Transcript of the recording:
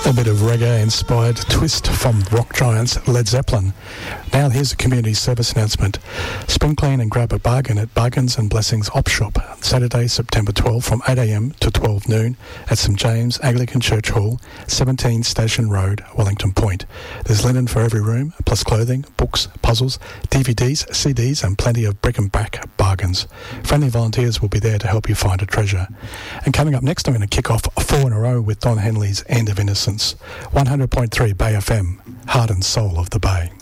A bit of reggae-inspired twist from rock giants Led Zeppelin. Now here's a community service announcement. Spring clean and grab a bargain at Bargains and Blessings Op Shop, Saturday, September 12 from 8am to 12 noon at St James Anglican Church Hall, 17 Station Road, Wellington Point. There's linen for every room, plus clothing, books, puzzles, DVDs, CDs and plenty of brick and back bargains. Friendly volunteers will be there to help you find a treasure. And coming up next, I'm going to kick off 4 in a row with Don Henley's End of Innocence. 100.3 Bay FM, heart and soul of the Bay.